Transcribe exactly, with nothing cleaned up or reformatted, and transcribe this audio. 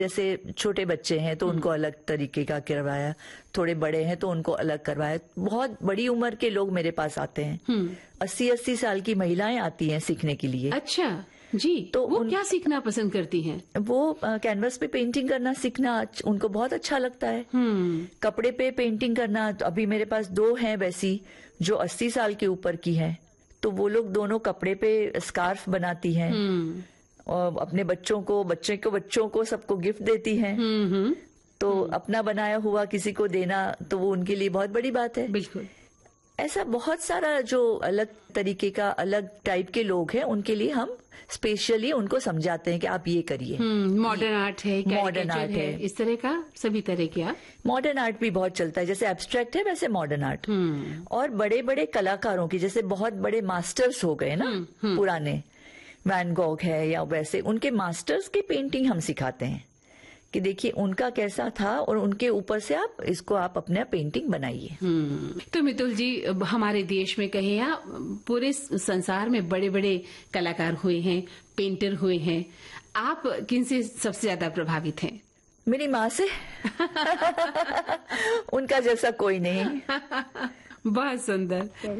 जैसे छोटे बच्चे हैं तो उनको अलग तरीके का करवाया, थोड़े बड़े हैं तो उनको अलग करवाया। बहुत बड़ी उम्र के लोग मेरे पास आते हैं, अस्सी अस्सी साल की महिलाएं आती हैं सीखने के लिए। अच्छा जी, तो वो उन... क्या सीखना पसंद करती हैं? वो कैनवस पे पेंटिंग करना सीखना उनको बहुत अच्छा लगता है। कपड़े पे पेंटिंग करना, तो अभी मेरे पास दो हैं वैसी जो अस्सी साल के ऊपर की हैं, तो वो लोग दोनों कपड़े पे स्कार्फ बनाती हैं और अपने बच्चों को बच्चे को बच्चों को सबको गिफ्ट देती हैं। तो अपना बनाया हुआ किसी को देना तो वो उनके लिए बहुत बड़ी बात है। बिल्कुल। ऐसा बहुत सारा जो अलग तरीके का अलग टाइप के लोग हैं उनके लिए हम स्पेशली उनको समझाते हैं कि आप ये करिए। मॉडर्न आर्ट है, मॉडर्न आर्ट है, इस तरह का सभी तरह के। मॉडर्न आर्ट भी बहुत चलता है, जैसे एब्स्ट्रैक्ट है वैसे मॉडर्न आर्ट। और बड़े बड़े कलाकारों की, जैसे बहुत बड़े मास्टर्स हो गए ना पुराने, वैन गॉग है या वैसे, उनके मास्टर्स की पेंटिंग हम सिखाते हैं कि देखिए उनका कैसा था और उनके ऊपर से आप इसको आप अपना पेंटिंग बनाइए। तो मितुल जी, हमारे देश में कहें या पूरे संसार में बड़े बड़े कलाकार हुए हैं, पेंटर हुए हैं, आप किन से सबसे ज्यादा प्रभावित हैं? मेरी माँ से। उनका जैसा कोई नहीं। बहुत सुंदर।